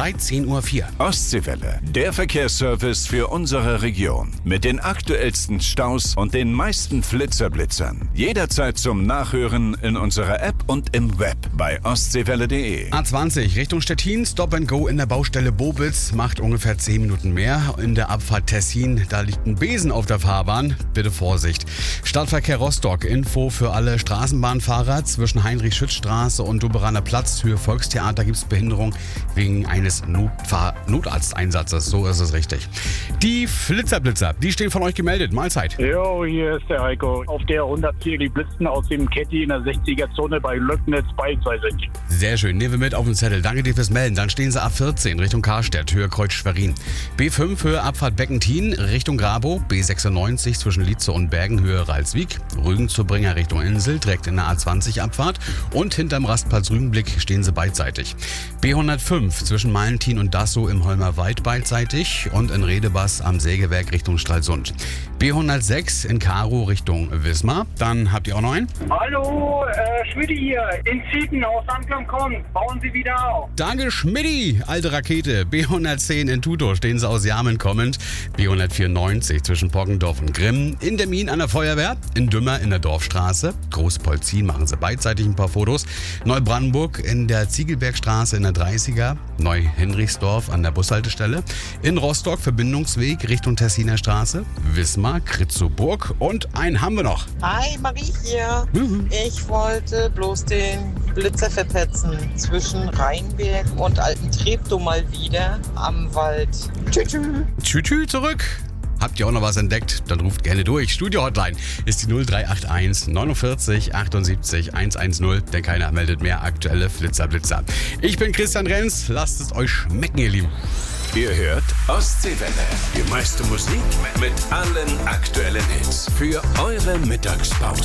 13:04 Uhr. Ostseewelle, der Verkehrsservice für unsere Region. Mit den aktuellsten Staus und den meisten Flitzerblitzern. Jederzeit zum Nachhören in unserer App und im Web bei ostseewelle.de. A20 Richtung Stettin, Stop and Go in der Baustelle Bobitz, macht ungefähr 10 Minuten mehr. In der Abfahrt Tessin, da liegt ein Besen auf der Fahrbahn. Bitte Vorsicht. Stadtverkehr Rostock, Info für alle Straßenbahnfahrer zwischen Heinrich-Schütz-Straße und Duberaner Platz, Höhe Volkstheater, gibt es Behinderung wegen eines Notarzteinsatzes. So ist es richtig. Die Flitzerblitzer, die stehen von euch gemeldet. Mahlzeit. Jo, hier ist der Heiko. Auf der 104 die Blitzen aus dem Ketti in der 60er-Zone bei Löcknitz beidseitig. Sehr schön, nehmen wir mit auf den Zettel. Danke dir fürs Melden. Dann stehen sie A14 Richtung Karstedt, Höhe Kreuz Schwerin. B5 Höhe Abfahrt Beckentien Richtung Grabo. B96 zwischen Lietze und Bergen, Höhe Ralswiek. Rügen zur Bringer Richtung Insel, direkt in der A20 Abfahrt. Und hinterm Rastplatz Rügenblick stehen sie beidseitig. B105 zwischen Malentin und Dassow im Holmer Wald beidseitig. Und in Redebass am Sägewerk Richtung Stralsund. B106 in Karo Richtung Wismar. Dann habt ihr auch noch einen. Hallo, Schmidti hier, in Zieten aus Anklam-Konn. Bauen Sie wieder auf. Danke, Schmidti, alte Rakete. B110 in Tutor stehen sie aus Jamen kommend. B194 zwischen Poggendorf und Grimm. In Demmin an der Feuerwehr. In Dümmer in der Dorfstraße. Großpolzin machen sie beidseitig ein paar Fotos. Neubrandenburg in der Ziegelbergstraße in der 30er. Neu-Henrichsdorf an der Bushaltestelle. In Rostock Verbindungsweg Richtung Tessiner Straße. Wismar, Kritzoburg. Und einen haben wir noch. Hi, Marie hier. Ich wollte bloß den Blitzer verpetzen zwischen Rheinberg und Alten Treptow mal wieder am Wald. Tschüss. Tschüss zurück. Habt ihr auch noch was entdeckt? Dann ruft gerne durch. Studio-Hotline ist die 0381 49 78 110, denn keiner meldet mehr aktuelle Flitzer. Ich bin Christian Renz. Lasst es euch schmecken, ihr Lieben. Ihr hört Ostseewelle. Die meiste Musik mit allen aktuellen Hits. Für eure Mittagspause.